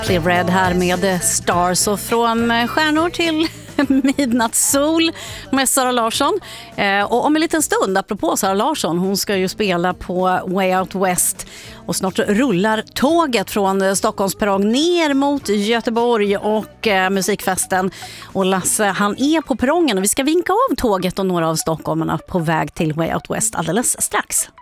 Clear Red här med Stars, och från stjärnor till midnattssol med Sara Larsson. Och om en liten stund, apropå Sara Larsson, hon ska ju spela på Way Out West, och snart rullar tåget från Stockholms perrong ner mot Göteborg och musikfesten. Och Lasse, han är på perrongen och vi ska vinka av tåget och några av stockholmarna på väg till Way Out West alldeles strax.